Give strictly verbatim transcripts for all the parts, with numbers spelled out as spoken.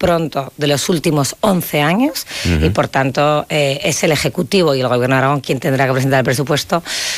pronto de los últimos once años, uh-huh. y por tanto eh, es el Ejecutivo y el Gobierno de Aragón quien tendrá que presentar el presupuesto,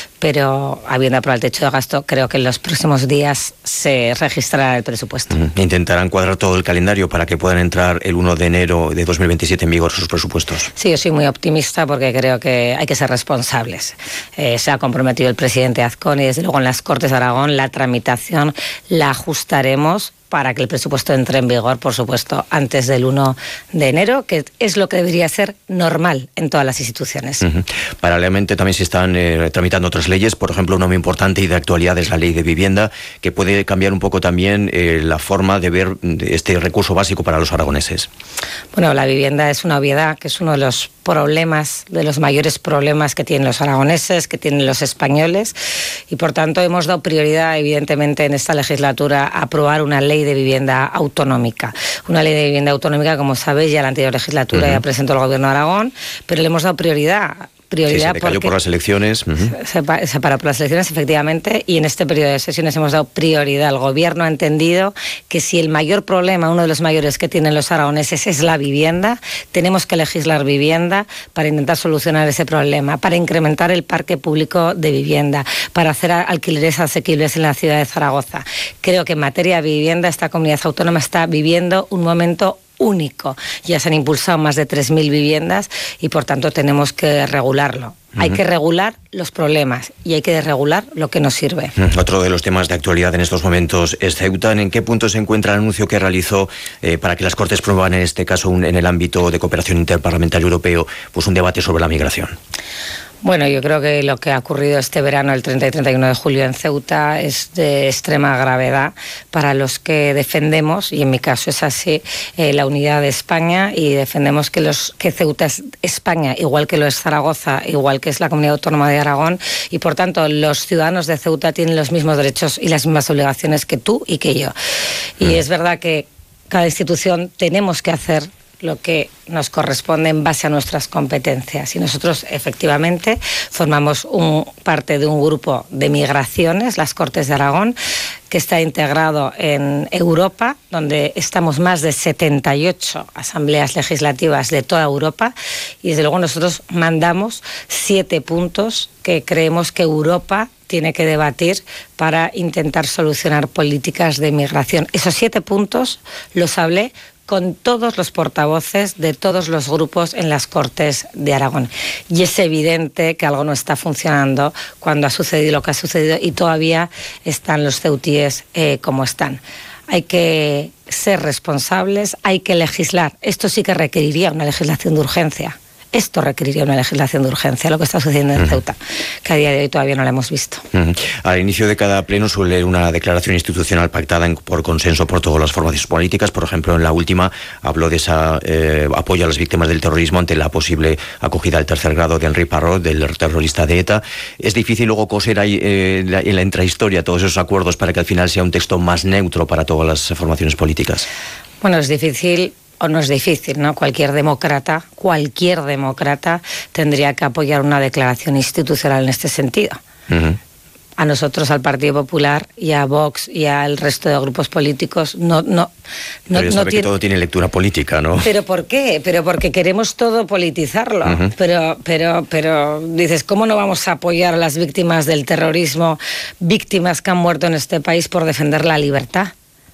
pero habiendo aprobado el techo de gasto, creo que en los próximos días se registrará el presupuesto. Uh-huh. Intentarán cuadrar todo el calendario para que puedan entrar el uno de enero de dos mil veintisiete en vigor sus presupuestos. Sí, yo soy muy optimista porque creo que hay que ser responsables. Eh, se ha comprometido el presidente Azcón y desde luego en las Cortes de Aragón la tramitación la ajustaremos para que el presupuesto entre en vigor, por supuesto, antes del uno de enero, que es lo que debería ser normal en todas las instituciones. Uh-huh. Paralelamente también se están eh, tramitando otras leyes, por ejemplo, una muy importante y de actualidad es la Ley de Vivienda, que puede cambiar un poco también eh, la forma de ver este recurso básico para los aragoneses. Bueno, la vivienda es una obviedad, que es uno de los problemas, de los mayores problemas que tienen los aragoneses, que tienen los españoles, y por tanto hemos dado prioridad, evidentemente, en esta legislatura a aprobar una ley de vivienda autonómica. Una ley de vivienda autonómica, como sabéis, ya la anterior legislatura uh-huh. ya presentó el Gobierno de Aragón, pero le hemos dado prioridad. Prioridad sí, se decayó por las elecciones. Uh-huh. Se, se paró por las elecciones, efectivamente, y en este periodo de sesiones hemos dado prioridad. El Gobierno ha entendido que si el mayor problema, uno de los mayores que tienen los aragoneses es la vivienda, tenemos que legislar vivienda para intentar solucionar ese problema, para incrementar el parque público de vivienda, para hacer alquileres asequibles en la ciudad de Zaragoza. Creo que en materia de vivienda esta comunidad autónoma está viviendo un momento único. Ya se han impulsado más de tres mil viviendas y por tanto tenemos que regularlo. Uh-huh. Hay que regular los problemas y hay que desregular lo que nos sirve. Uh-huh. Otro de los temas de actualidad en estos momentos es Ceuta. ¿En qué punto se encuentra el anuncio que realizó eh, para que las Cortes promuevan en este caso un, en el ámbito de cooperación interparlamentaria europeo pues un debate sobre la migración? Bueno, yo creo que lo que ha ocurrido este verano, el treinta y treinta y uno de julio en Ceuta, es de extrema gravedad para los que defendemos, y en mi caso es así, eh, la unidad de España, y defendemos que, los, que Ceuta es España, igual que lo es Zaragoza, igual que es la Comunidad Autónoma de Aragón, y por tanto los ciudadanos de Ceuta tienen los mismos derechos y las mismas obligaciones que tú y que yo. Y mm. es verdad que cada institución tenemos que hacer lo que nos corresponde en base a nuestras competencias. Y nosotros, efectivamente, formamos un, parte de un grupo de migraciones, las Cortes de Aragón, que está integrado en Europa, donde estamos más de setenta y ocho asambleas legislativas de toda Europa, y desde luego nosotros mandamos siete puntos que creemos que Europa tiene que debatir para intentar solucionar políticas de migración. Esos siete puntos los hablé con todos los portavoces de todos los grupos en las Cortes de Aragón. Y es evidente que algo no está funcionando cuando ha sucedido lo que ha sucedido y todavía están los ceutíes eh, como están. Hay que ser responsables, hay que legislar. Esto sí que requeriría una legislación de urgencia. Esto requeriría una legislación de urgencia, lo que está sucediendo en uh-huh. Ceuta, que a día de hoy todavía no la hemos visto. Uh-huh. Al inicio de cada pleno suele una declaración institucional pactada en, por consenso por todas las formaciones políticas. Por ejemplo, en la última habló de ese eh, apoyo a las víctimas del terrorismo ante la posible acogida al tercer grado de Henri Parrot, del terrorista de ETA. Es difícil luego coser ahí eh, la, en la intrahistoria todos esos acuerdos para que al final sea un texto más neutro para todas las formaciones políticas. Bueno, es difícil. O no es difícil, ¿no? Cualquier demócrata, cualquier demócrata tendría que apoyar una declaración institucional en este sentido. Uh-huh. A nosotros, al Partido Popular y a Vox y al resto de grupos políticos, no... no, no Pero ya sabe no tiene... que todo tiene lectura política, ¿no? ¿Pero por qué? Pero porque queremos todo politizarlo. Uh-huh. Pero, pero, pero dices, ¿cómo no vamos a apoyar a las víctimas del terrorismo, víctimas que han muerto en este país por defender la libertad?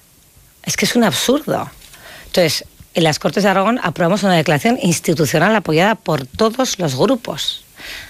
Es que es un absurdo. Entonces, en las Cortes de Aragón aprobamos una declaración institucional apoyada por todos los grupos,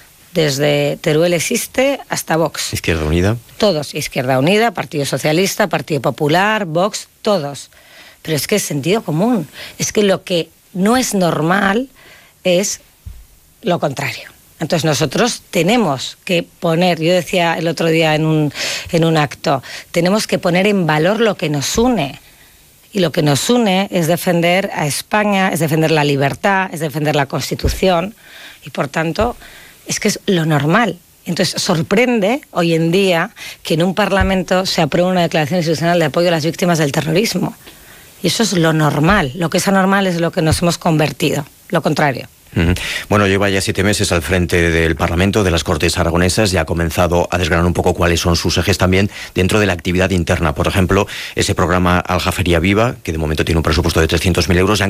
desde Teruel Existe hasta Vox. ¿Izquierda Unida? Todos, Izquierda Unida, Partido Socialista, Partido Popular, Vox, todos. Pero es que es sentido común. Es que lo que no es normal es lo contrario. Entonces nosotros tenemos que poner, yo decía el otro día en un, en un acto, tenemos que poner en valor lo que nos une. Y lo que nos une es defender a España, es defender la libertad, es defender la Constitución. Y por tanto, es que es lo normal. Entonces, sorprende hoy en día que en un Parlamento se apruebe una declaración institucional de apoyo a las víctimas del terrorismo. Y eso es lo normal. Lo que es anormal es lo que nos hemos convertido. Lo contrario. Uh-huh. Bueno, lleva ya siete meses al frente del Parlamento, de las Cortes aragonesas, y ha comenzado a desgranar un poco cuáles son sus ejes también dentro de la actividad interna. Por ejemplo, ese programa Aljafería Viva, que de momento tiene un presupuesto de trescientos mil euros,